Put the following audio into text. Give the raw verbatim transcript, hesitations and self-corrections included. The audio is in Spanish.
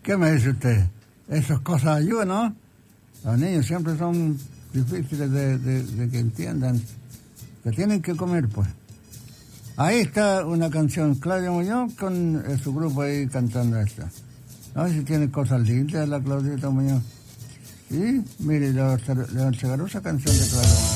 ¿Qué me dice usted? Esas cosas ayudan, ¿no? Los niños siempre son difíciles de, de, de que entiendan que tienen que comer, pues. Ahí está una canción, Claudia Muñoz, con eh, su grupo ahí cantando esta. A ver si tiene cosas lindas la Claudita Muñoz. Sí, mire, le va a hacer esa canción de Claudia Muñoz.